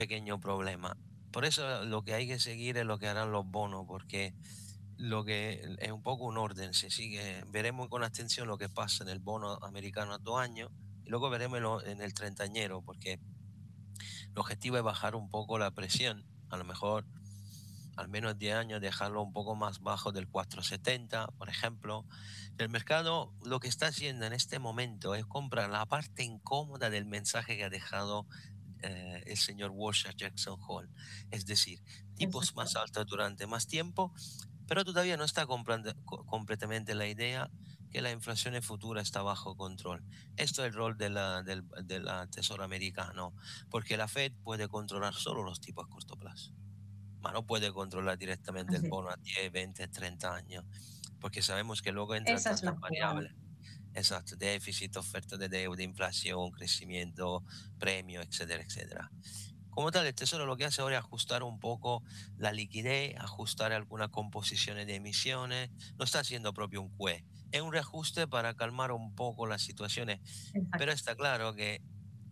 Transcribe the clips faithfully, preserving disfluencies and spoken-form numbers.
pequeño problema. Por eso lo que hay que seguir es lo que harán los bonos, porque lo que es un poco un orden, se sigue, veremos con atención lo que pasa en el bono americano a dos años y luego veremos en lo- en el treintañero, porque el objetivo es bajar un poco la presión, a lo mejor al menos diez años dejarlo un poco más bajo del cuatro setenta, por ejemplo. El mercado lo que está haciendo en este momento es comprar la parte incómoda del mensaje que ha dejado eh, el señor Walsh a Jackson Hole. Es decir, tipos Exacto. más altos durante más tiempo, pero todavía no está comprando co- completamente la idea que la inflación futura está bajo control. Esto es el rol de la, del de la Tesoro americano, porque la Fed puede controlar solo los tipos a corto plazo, ma no puede controlar directamente el Así. bono a diez, veinte, treinta años, porque sabemos que luego entran Esa es la tantas jugada. variables. Exacto, déficit, oferta de deuda, inflación, crecimiento, premio, etcétera, etcétera. Como tal, el Tesoro lo que hace ahora es ajustar un poco la liquidez, ajustar algunas composiciones de emisiones, no está haciendo propio un Q E, es un reajuste para calmar un poco las situaciones, pero Exacto. está claro que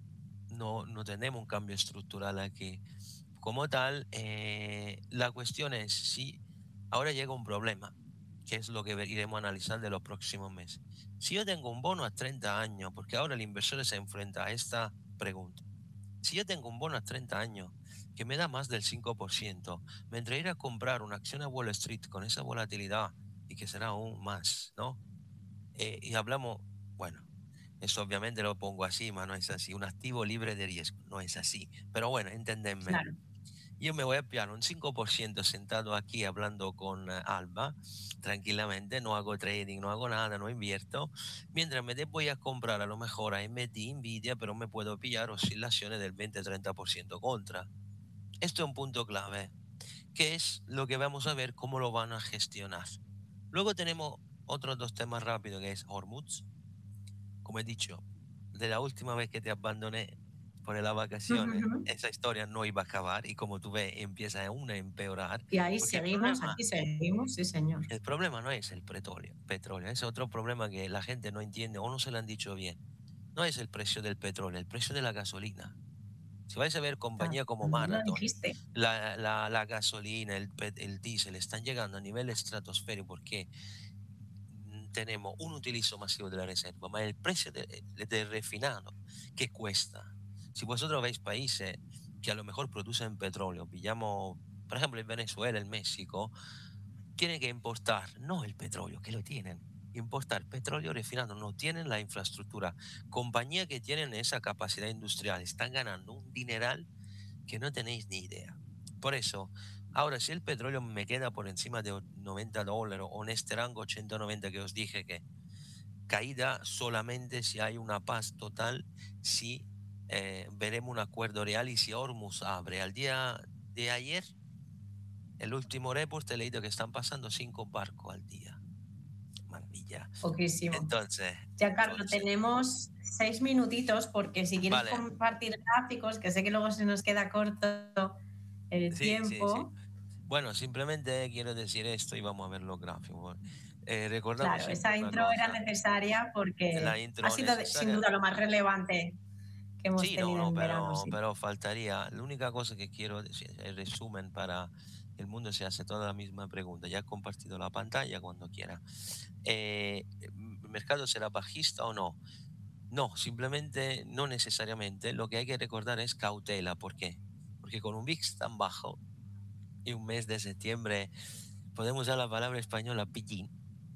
no, no tenemos un cambio estructural aquí. Como tal, eh, la cuestión es si ahora llega un problema, que es lo que ve- iremos a analizar de los próximos meses. Si yo tengo un bono a treinta años, porque ahora el inversor se enfrenta a esta pregunta. Si yo tengo un bono a treinta años que me da más del cinco por ciento, mientras ir a comprar una acción a Wall Street con esa volatilidad y que será aún más, ¿no? Eh, y hablamos, bueno, eso obviamente lo pongo así, mas no es así. Un activo libre de riesgo, no es así. Pero bueno, entendedme. Claro. Yo me voy a pillar un cinco por ciento sentado aquí hablando con eh, Alba, tranquilamente, no hago trading, no hago nada, no invierto, mientras me de- voy a comprar a lo mejor a M D, Nvidia, pero me puedo pillar oscilaciones del veinte-treinta por ciento contra. Esto es un punto clave, que es lo que vamos a ver cómo lo van a gestionar. Luego tenemos otros dos temas rápidos, que es Hormuz. Como he dicho, de la última vez que te abandoné por las vacaciones, Ujú. esa historia no iba a acabar y como tú ves, empieza aún a empeorar, Y ahí porque el seguimos, problema, aquí seguimos, sí, señor. el problema no es el petróleo, petróleo, es otro problema que la gente no entiende o no se lo han dicho bien. No es el precio del petróleo, el precio de la gasolina. Si vais a ver compañías como También lo Marathon, dijiste. la, la, la gasolina, el, pet- el diésel están llegando a nivel estratosférico porque mm, tenemos un utilizo masivo de la reserva, ma el precio de- del refinado, ¿qué cuesta? Si vosotros veis países que a lo mejor producen petróleo, pillamos, por ejemplo, en Venezuela, en México, tienen que importar, no el petróleo, que lo tienen, importar petróleo refinado, no tienen la infraestructura. Compañías que tienen esa capacidad industrial están ganando un dineral que no tenéis ni idea. Por eso, ahora si el petróleo me queda por encima de noventa dólares o en este rango ochenta noventa que os dije que caída solamente si hay una paz total, si eh, veremos un acuerdo real y si Hormuz abre. Al día de ayer, el último report he leído que están pasando cinco barcos al día. Maravilla. Poquísimo. Entonces, Ya, Carlos, entonces, tenemos seis minutitos porque si quieres vale, compartir gráficos, que sé que luego se nos queda corto el sí, sí, sí. tiempo, Bueno, simplemente quiero decir esto y vamos a ver los gráficos. Eh, recordamos claro, siempre esa una intro era cosa, necesaria la porque ha intro sido de- sin necesaria. duda lo más relevante que hemos Sí, no, tenido no, en verano, pero, sí. pero faltaría. La única cosa que quiero decir, el resumen para el mundo se hace toda la misma pregunta. Ya he compartido la pantalla cuando quiera. Eh, ¿el mercado será bajista o no? No, simplemente no necesariamente. Lo que hay que recordar es cautela. ¿Por qué? Porque con un V I X tan bajo y un mes de septiembre, podemos usar la palabra española pillín.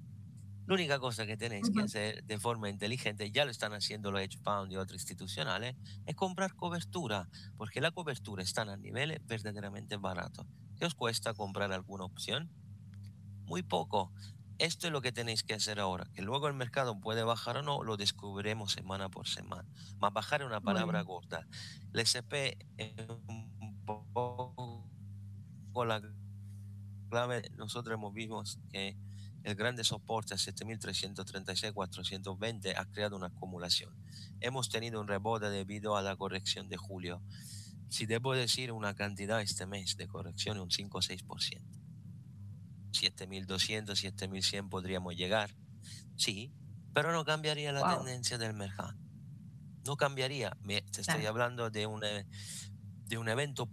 La única cosa que tenéis que Ujú. hacer de forma inteligente, ya lo están haciendo los hedge funds y otros institucionales, es comprar cobertura, porque la cobertura está a niveles verdaderamente baratos. ¿Qué os cuesta comprar alguna opción? Muy poco. Esto es lo que tenéis que hacer ahora, que luego el mercado puede bajar o no, lo descubriremos semana por semana. Más bajar es una Muy palabra bien. gorda. El S P es un poco la clave. Nosotros hemos visto que el grande soporte a siete mil trescientos treinta y seis, cuatrocientos veinte ha creado una acumulación. Hemos tenido un rebote debido a la corrección de julio. Si debo decir una cantidad este mes de corrección, un cinco o seis por ciento. siete mil doscientos, siete mil cien podríamos llegar. Sí, pero no cambiaría la Wow, tendencia del mercado. No cambiaría. Me, te estoy claro. hablando de una, de un evento